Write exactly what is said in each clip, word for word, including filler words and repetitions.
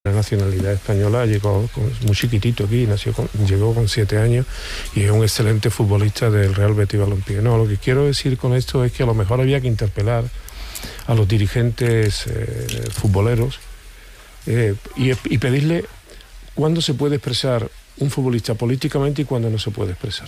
La nacionalidad española, llegó con, muy chiquitito aquí, nació con, llegó con siete años y es un excelente futbolista del Real Betis Balompié. No, lo que quiero decir con esto es que a lo mejor había que interpelar a los dirigentes eh, futboleros eh, y, y pedirle cuándo se puede expresar un futbolista políticamente y cuándo no se puede expresar.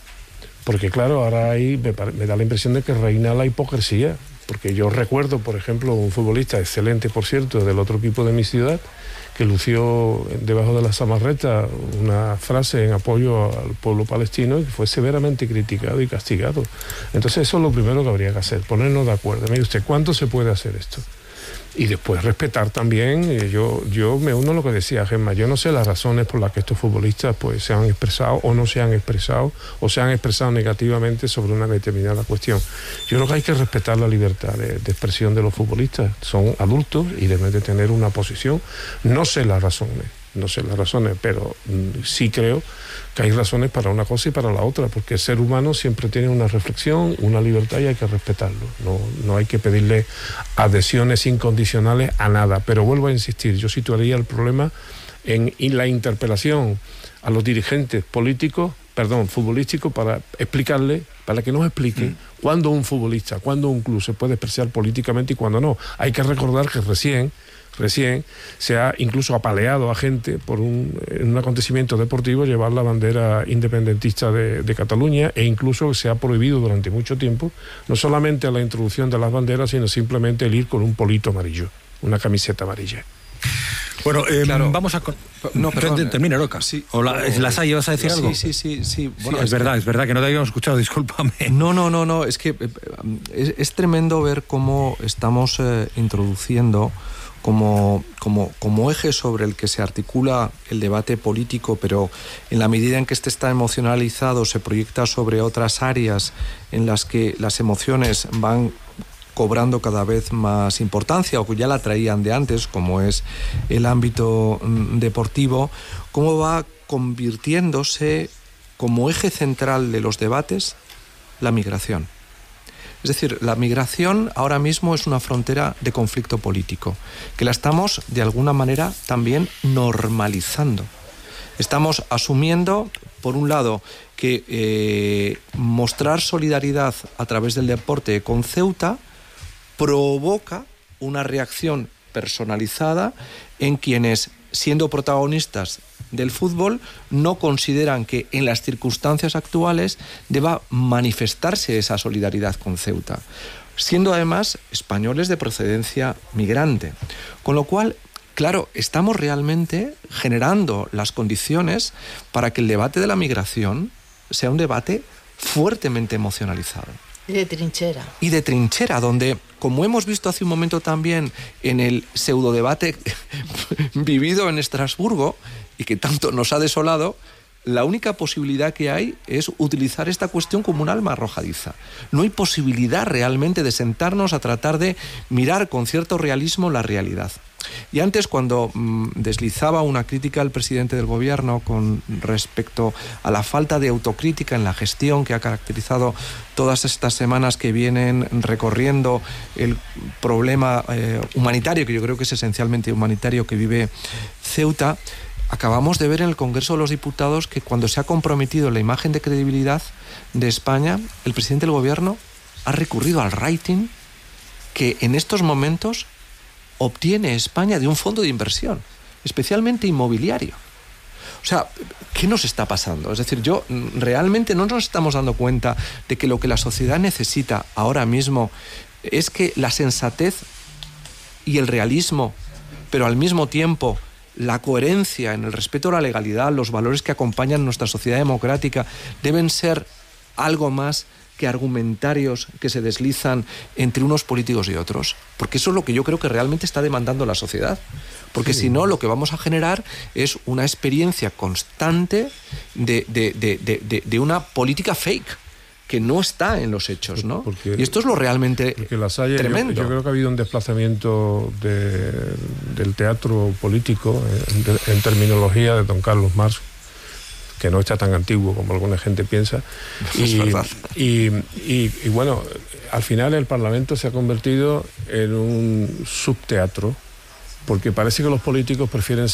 Porque claro, ahora ahí me, me da la impresión de que reina la hipocresía. Porque yo recuerdo, por ejemplo, un futbolista excelente, por cierto, del otro equipo de mi ciudad, que lució debajo de la zamarreta una frase en apoyo al pueblo palestino y que fue severamente criticado y castigado. Entonces eso es lo primero que habría que hacer, ponernos de acuerdo. Mire usted, ¿cuánto se puede hacer esto? Y después respetar también, eh, yo, yo me uno a lo que decía Gemma, yo no sé las razones por las que estos futbolistas pues, se han expresado o no se han expresado o se han expresado negativamente sobre una determinada cuestión. Yo creo que hay que respetar la libertad de, de expresión de los futbolistas, son adultos y deben de tener una posición. No sé las razones, no sé las razones, pero mm, sí creo que hay razones para una cosa y para la otra, porque el ser humano siempre tiene una reflexión, una libertad y hay que respetarlo. No, no hay que pedirle adhesiones incondicionales a nada. Pero vuelvo a insistir, yo situaría el problema en, en la interpelación a los dirigentes políticos, perdón, futbolísticos, para explicarle, para que nos explique mm. cuándo un futbolista, cuándo un club se puede expresar políticamente y cuándo no. Hay que recordar que recién Recién se ha incluso apaleado a gente por un, en un acontecimiento deportivo llevar la bandera independentista de, de Cataluña e incluso se ha prohibido durante mucho tiempo no solamente la introducción de las banderas, sino simplemente el ir con un polito amarillo, una camiseta amarilla. Bueno, eh, claro. vamos a... No, perdón. Termina, Roca. Sí. ¿O la, la Salle, vas a decir sí, algo? Sí, sí, sí. sí. Bueno, sí, es, es verdad, que... es verdad que no te habíamos escuchado, discúlpame. No, no, no, no, es que es, es tremendo ver cómo estamos eh, introduciendo Como, como, como eje sobre el que se articula el debate político, pero en la medida en que este está emocionalizado se proyecta sobre otras áreas en las que las emociones van cobrando cada vez más importancia o que ya la traían de antes, como es el ámbito mm, deportivo, cómo va convirtiéndose como eje central de los debates la migración. Es decir, la migración ahora mismo es una frontera de conflicto político, que la estamos de alguna manera también normalizando. Estamos asumiendo, por un lado, que eh, mostrar solidaridad a través del deporte con Ceuta provoca una reacción personalizada en quienes, siendo protagonistas del fútbol, no consideran que en las circunstancias actuales deba manifestarse esa solidaridad con Ceuta, siendo además españoles de procedencia migrante. Con lo cual, claro, estamos realmente generando las condiciones para que el debate de la migración sea un debate fuertemente emocionalizado. Y de trinchera. Y de trinchera, donde, como hemos visto hace un momento también en el pseudodebate vivido en Estrasburgo, y que tanto nos ha desolado, la única posibilidad que hay es utilizar esta cuestión como un arma arrojadiza. No hay posibilidad realmente de sentarnos a tratar de mirar con cierto realismo la realidad. Y antes, cuando mmm, deslizaba una crítica al presidente del gobierno con respecto a la falta de autocrítica en la gestión que ha caracterizado todas estas semanas que vienen recorriendo el problema eh, humanitario, que yo creo que es esencialmente humanitario, que vive Ceuta, acabamos de ver en el Congreso de los Diputados que cuando se ha comprometido la imagen de credibilidad de España, el presidente del gobierno ha recurrido al rating que en estos momentos obtiene España de un fondo de inversión, especialmente inmobiliario. O sea, ¿qué nos está pasando? Es decir, yo realmente no nos estamos dando cuenta de que lo que la sociedad necesita ahora mismo es que la sensatez y el realismo, pero al mismo tiempo la coherencia en el respeto a la legalidad, los valores que acompañan nuestra sociedad democrática, deben ser algo más que argumentarios que se deslizan entre unos políticos y otros. Porque eso es lo que yo creo que realmente está demandando la sociedad. Porque sí. Si no, lo que vamos a generar es una experiencia constante de, de, de, de, de, de una política fake, que no está en los hechos, ¿no? Porque, y esto es lo realmente la Salle, tremendo. Yo, yo creo que ha habido un desplazamiento de, del teatro político en, en terminología de don Carlos Marx, que no está tan antiguo como alguna gente piensa. Y, es verdad. Y, y, y bueno, al final el Parlamento se ha convertido en un subteatro porque parece que los políticos prefieren